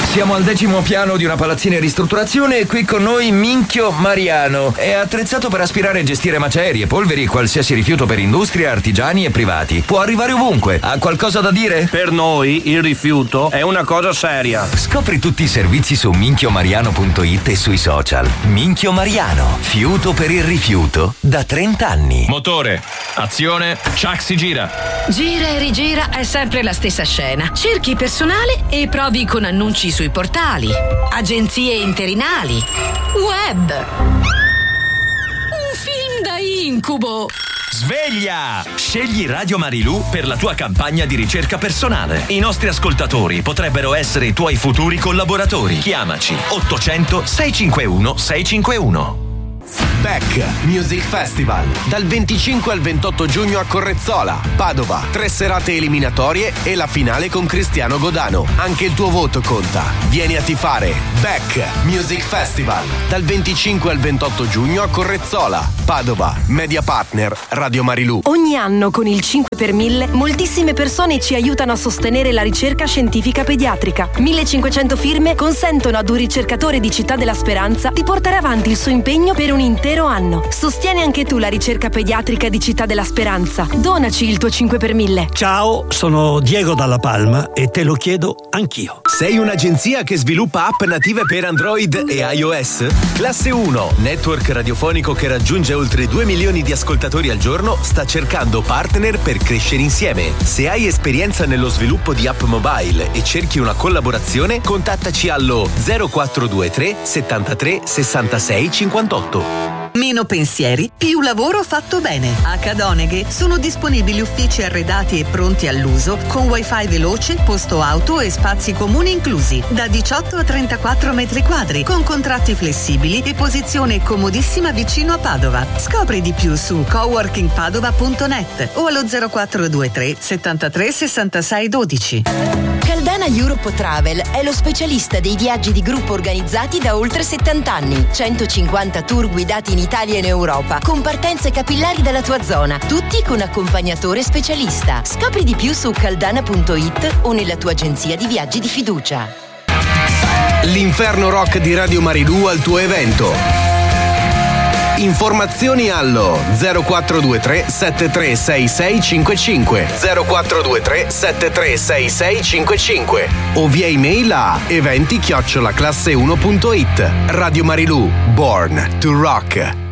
Siamo al 10° piano di una palazzina in ristrutturazione e qui con noi Minchio Mariano. È attrezzato per aspirare e gestire macerie, polveri e qualsiasi rifiuto per industria, artigiani e privati. Può arrivare ovunque. Ha qualcosa da dire? Per noi il rifiuto è una cosa seria. Scopri tutti i servizi su minchiomariano.it e sui social. Minchio Mariano, fiuto per il rifiuto da 30 anni. Motore, azione, Chuck si gira. Gira e rigira è sempre la stessa scena. Cerchi personale e provi con annunci sui portali, agenzie interinali, web. Un film da incubo. Sveglia! Scegli Radio Marilù per la tua campagna di ricerca personale. I nostri ascoltatori potrebbero essere i tuoi futuri collaboratori. Chiamaci 800 651 651. Beck Music Festival dal 25 al 28 giugno a Correzzola, Padova. 3 serate eliminatorie e la finale con Cristiano Godano. Anche il tuo voto conta. Vieni a tifare. Beck Music Festival dal 25 al 28 giugno a Correzzola, Padova. Media partner Radio Marilù. Ogni anno con il 5 per 1000 moltissime persone ci aiutano a sostenere la ricerca scientifica pediatrica. 1500 firme consentono ad un ricercatore di Città della Speranza di portare avanti il suo impegno per un intero anno. Sostieni anche tu la ricerca pediatrica di Città della Speranza. Donaci il tuo 5 per 1000. Ciao, sono Diego Dalla Palma e te lo chiedo anch'io. Sei un'agenzia che sviluppa app native per Android e iOS? Classe 1, network radiofonico che raggiunge oltre 2 milioni di ascoltatori al giorno, sta cercando partner per crescere insieme. Se hai esperienza nello sviluppo di app mobile e cerchi una collaborazione, contattaci allo 0423 73 66 58. Meno pensieri, più lavoro fatto bene. A Cadoneghe sono disponibili uffici arredati e pronti all'uso con wifi veloce, posto auto e spazi comuni inclusi. Da 18 a 34 metri quadri, con contratti flessibili e posizione comodissima vicino a Padova. Scopri di più su coworkingpadova.net o allo 0423 73 66 12. Caldana Europe Travel è lo specialista dei viaggi di gruppo organizzati da oltre 70 anni. 150 tour guidati in Italia e in Europa, con partenze capillari dalla tua zona, tutti con accompagnatore specialista. Scopri di più su caldana.it o nella tua agenzia di viaggi di fiducia. L'Inferno Rock di Radio Marilù al tuo evento. Informazioni allo 0423 736655 0423 736655 o via email a eventi@classe1.it. Radio Marilù, Born to Rock.